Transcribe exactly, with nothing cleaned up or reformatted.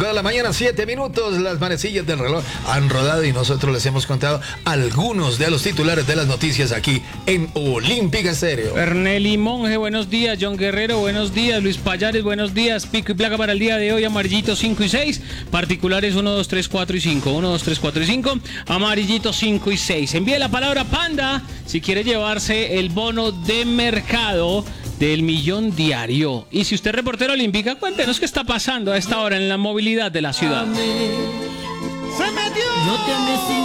cinco de la mañana, siete minutos. Las manecillas del reloj han rodado y nosotros les hemos contado algunos de los titulares de las noticias aquí en Olímpica Estéreo. Erneli Monge, buenos días. John Guerrero, buenos días. Luis Payares, buenos días. Pico y placa para el día de hoy, amarillito cinco y seis. Particulares uno, dos, tres, cuatro y cinco. uno, dos, tres, cuatro y cinco. Amarillito cinco y seis. Envíe la palabra Panda si quiere llevarse el bono de mercado del millón diario. Y si usted es reportero olímpica, cuéntenos qué está pasando a esta hora en la movilidad de la ciudad. Se metió. No te